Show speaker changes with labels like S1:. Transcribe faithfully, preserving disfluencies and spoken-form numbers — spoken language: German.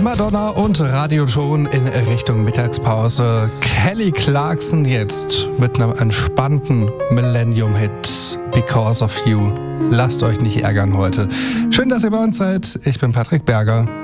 S1: Madonna und Radioton in Richtung Mittagspause. Kelly Clarkson jetzt mit einem entspannten Millennium-Hit Because of You. Lasst euch nicht ärgern heute. Schön, dass ihr bei uns seid. Ich bin Patrick Berger.